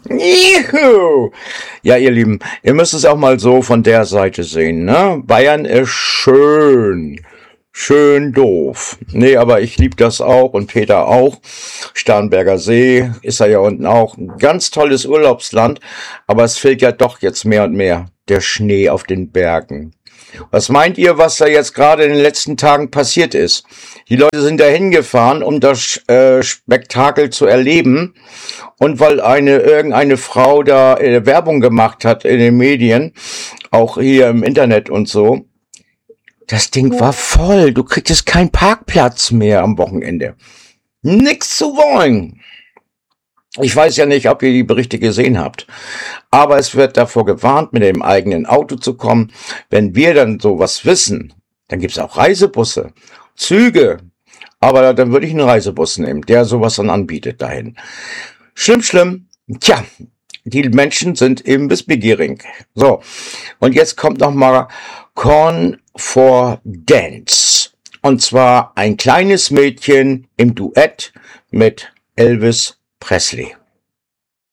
Juhu! Ja, ihr Lieben, ihr müsst es auch mal so von der Seite sehen, ne? Bayern ist schön. Schön doof. Nee, aber ich lieb das auch und Peter auch. Starnberger See ist ja unten auch ein ganz tolles Urlaubsland, aber es fehlt ja doch jetzt mehr und mehr der Schnee auf den Bergen. Was meint ihr, was da jetzt gerade in den letzten Tagen passiert ist? Die Leute sind da hingefahren, um das Spektakel zu erleben. Und weil irgendeine Frau da Werbung gemacht hat in den Medien, auch hier im Internet und so, das Ding war voll. Du kriegst keinen Parkplatz mehr am Wochenende. Nix zu wollen. Ich weiß ja nicht, ob ihr die Berichte gesehen habt, aber es wird davor gewarnt, mit dem eigenen Auto zu kommen. Wenn wir dann sowas wissen, dann gibt's auch Reisebusse, Züge, aber dann würde ich einen Reisebus nehmen, der sowas dann anbietet dahin. Schlimm, schlimm. Tja, die Menschen sind eben wissbegierig. So, und jetzt kommt noch mal Corn for Dance. Und zwar ein kleines Mädchen im Duett mit Elvis Presley.